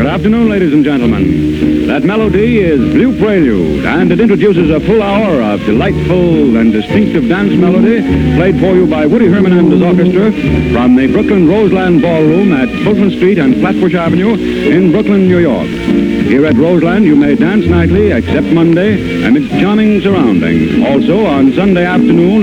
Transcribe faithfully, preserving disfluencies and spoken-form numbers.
afternoon, ladies and gentlemen. That melody is Blue Prelude, and it introduces a full hour of delightful and distinctive dance melody played for you by Woody Herman and his orchestra from the Brooklyn Roseland Ballroom at Fulton Street and Flatbush Avenue in Brooklyn, New York. Here at Roseland, you may dance nightly, except Monday, amidst charming surroundings. Also, on Sunday afternoon,